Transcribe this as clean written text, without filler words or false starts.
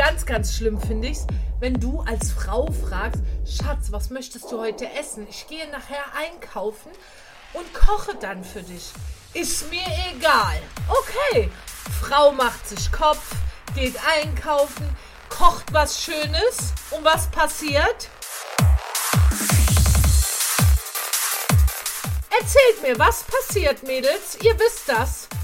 ganz, ganz schlimm finde ich's, wenn du als Frau fragst, Schatz, was möchtest du heute essen? Ich gehe nachher einkaufen und koche dann für dich. Ist mir egal. Okay, Frau macht sich Kopf, geht einkaufen, kocht was Schönes und was passiert? Erzählt mir, was passiert, Mädels? Ihr wisst das.